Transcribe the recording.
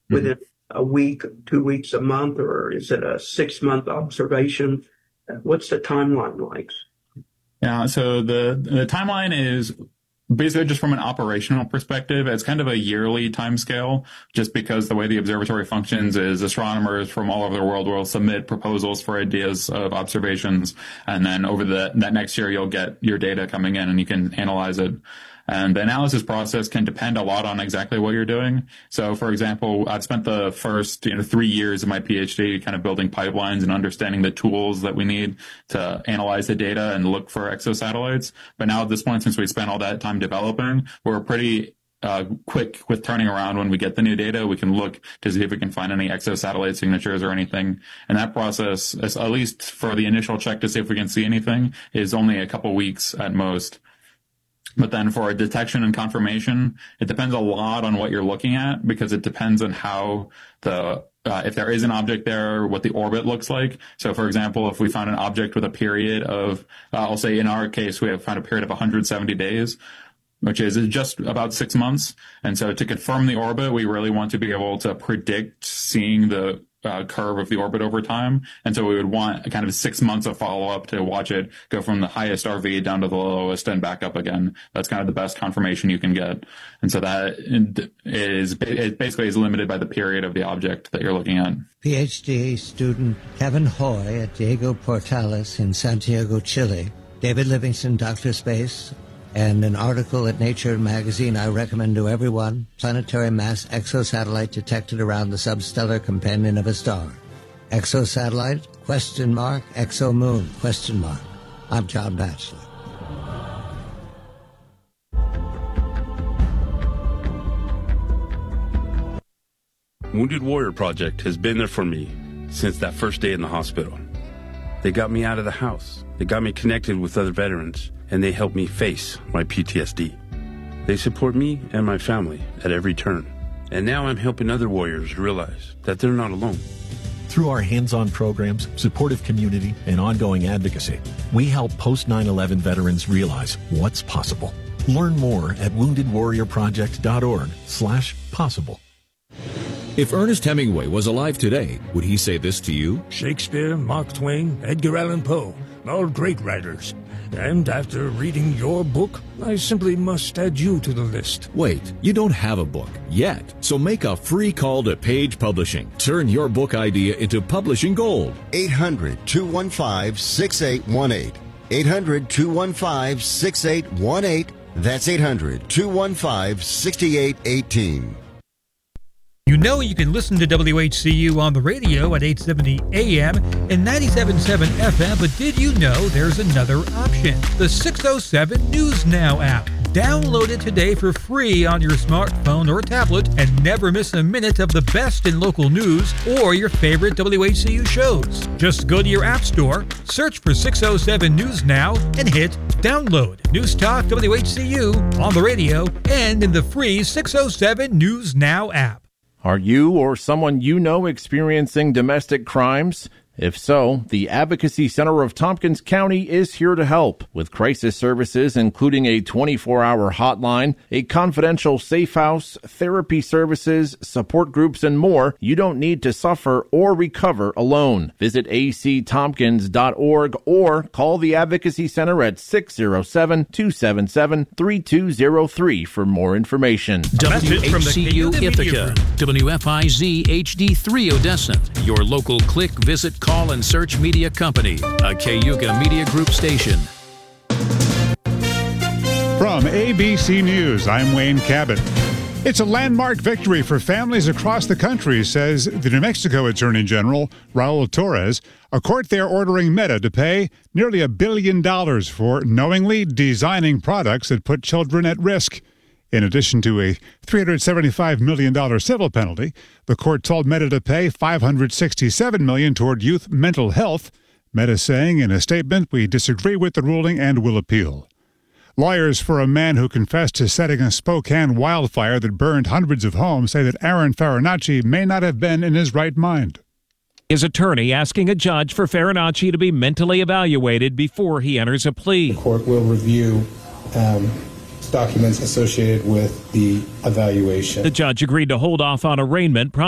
within a week, 2 weeks, a month, or is it a 6-month observation? What's the timeline like? Yeah, so the timeline is basically just from an operational perspective. It's kind of a yearly timescale, just because the way the observatory functions is astronomers from all over the world will submit proposals for ideas of observations, and then over that next year you'll get your data coming in and you can analyze it. And the analysis process can depend a lot on exactly what you're doing. So, for example, I've spent the first 3 years of my PhD kind of building pipelines and understanding the tools that we need to analyze the data and look for exosatellites. But now at this point, since we spent all that time developing, we're pretty quick with turning around when we get the new data. We can look to see if we can find any exosatellite signatures or anything. And that process, at least for the initial check to see if we can see anything, is only a couple weeks at most. But then for detection and confirmation, it depends a lot on what you're looking at, because it depends on how if there is an object there, what the orbit looks like. So, for example, if we found an object with a period of, I'll say in our case, we have found a period of 170 days, which is just about 6 months. And so to confirm the orbit, we really want to be able to predict seeing the curve of the orbit over time. And so we would want a kind of 6 months of follow-up to watch it go from the highest RV down to the lowest and back up again. That's kind of the best confirmation you can get. And so that it basically is limited by the period of the object that you're looking at. PhD student Kevin Hoy at Diego Portales in Santiago, Chile, David Livingston, Dr. Space, and an article at Nature magazine I recommend to everyone: planetary mass exosatellite detected around the substellar companion of a star. Exosatellite, ? Exomoon, ? I'm John Batchelor. Wounded Warrior Project has been there for me since that first day in the hospital. They got me out of the house. They got me connected with other veterans, and they helped me face my PTSD. They support me and my family at every turn. And now I'm helping other warriors realize that they're not alone. Through our hands-on programs, supportive community, and ongoing advocacy, we help post-9/11 veterans realize what's possible. Learn more at woundedwarriorproject.org/possible. If Ernest Hemingway was alive today, would he say this to you? Shakespeare, Mark Twain, Edgar Allan Poe, all great writers. And after reading your book, I simply must add you to the list. Wait, you don't have a book yet, so make a free call to Page Publishing. Turn your book idea into publishing gold. 800-215-6818. 800-215-6818. That's 800-215-6818. You know you can listen to WHCU on the radio at 870 AM and 97.7 FM, but did you know there's another option? The 607 News Now app. Download it today for free on your smartphone or tablet and never miss a minute of the best in local news or your favorite WHCU shows. Just go to your app store, search for 607 News Now, and hit download. News Talk WHCU on the radio and in the free 607 News Now app. Are you or someone you know experiencing domestic crimes? If so, the Advocacy Center of Tompkins County is here to help with crisis services, including a 24-hour hotline, a confidential safe house, therapy services, support groups, and more. You don't need to suffer or recover alone. Visit actompkins.org or call the Advocacy Center at 607-277-3203 for more information. WHCU Ithaca, WFIZ HD3 Odessa, your local click, visit, call, and search media company, a Cayuga Media Group station. From ABC News, I'm Wayne Cabot. It's a landmark victory for families across the country, says the New Mexico Attorney General, Raul Torres. A court there ordering Meta to pay nearly $1 billion for knowingly designing products that put children at risk. In addition to a $375 million civil penalty, the court told Meta to pay $567 million toward youth mental health. Meta saying in a statement, "We disagree with the ruling and will appeal." Lawyers for a man who confessed to setting a Spokane wildfire that burned hundreds of homes say that Aaron Farinacci may not have been in his right mind. His attorney asking a judge for Farinacci to be mentally evaluated before he enters a plea. The court will review documents associated with the evaluation. The judge agreed to hold off on arraignment.